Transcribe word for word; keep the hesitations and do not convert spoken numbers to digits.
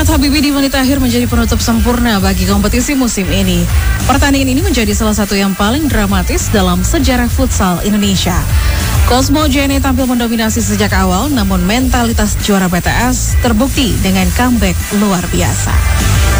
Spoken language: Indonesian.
Ahmad Habibi di menit akhir menjadi penutup sempurna bagi kompetisi musim ini. Pertandingan ini menjadi salah satu yang paling dramatis dalam sejarah futsal Indonesia. Cosmo Jene tampil mendominasi sejak awal, namun mentalitas juara B T S terbukti dengan comeback luar biasa.